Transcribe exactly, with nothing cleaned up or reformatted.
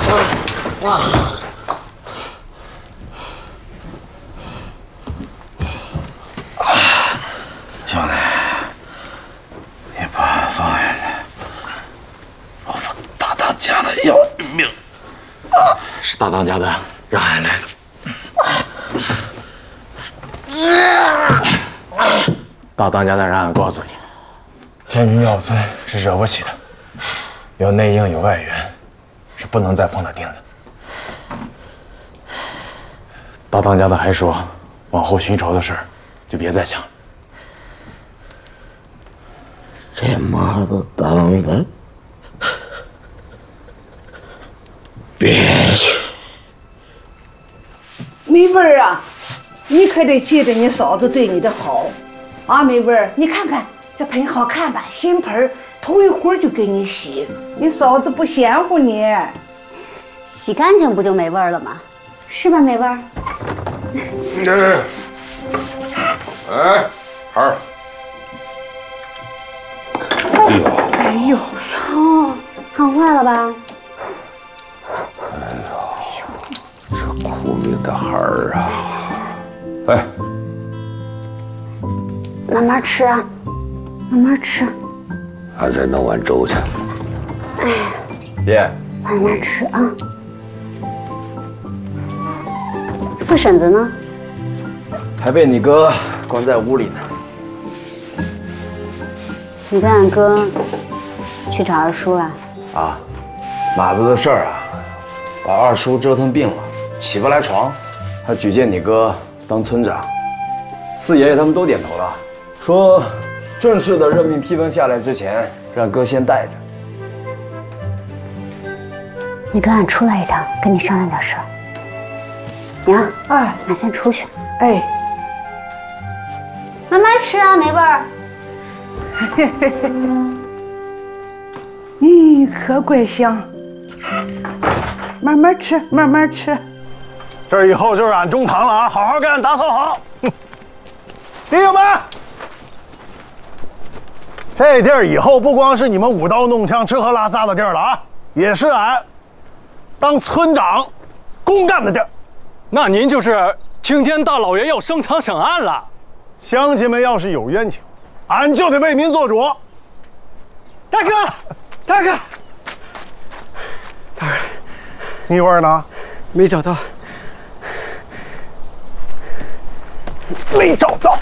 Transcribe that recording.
哇！ 兄弟，你把放下来，我扶大当家的要命。 是大当家的让俺来的。大当家的让俺告诉你， 天君药村是惹不起的，有内应有外援，是不能再碰他钉子。大当家的还说，往后寻仇的事儿就别再想了。 这妈的当的，别去！ 美文儿啊，你可得记着你嫂子对你的好啊！美文儿，你看看这盆好看吧，新盆，头一会儿就给你洗，你嫂子不嫌乎你。 洗干净不就没味儿了吗？是吧，美味儿？ 哎，孩儿。 哎呦，哦，烫坏了吧？ 哎呦，这苦命的孩儿啊！哎， 慢慢吃啊，慢慢吃。 俺再弄碗粥去。 哎呀， 爹， 慢慢吃啊。四婶子呢？ 还被你哥关在屋里呢。 你跟俺哥去找二叔啊？ 啊，马子的事儿啊，把二叔折腾病了，起不来床，还举荐你哥当村长。四爷爷他们都点头了，说正式的任命批文下来之前，让哥先带着。 你跟俺出来一趟，跟你商量点事儿。娘， 哎， 俺先出去。 哎， 慢慢吃啊，没味儿。 你可怪香，慢慢吃，慢慢吃。 这以后就是俺中堂了啊，好好给俺打扫好。弟兄们，这地儿以后不光是你们舞刀弄枪、吃喝拉撒的地儿了啊，也是俺当村长公干的地儿。 那您就是青天大老爷要升堂审案了。 乡亲们要是有冤情，俺就得为民做主。大哥，大哥，大哥，蜜味呢？ 没找到， 没找到。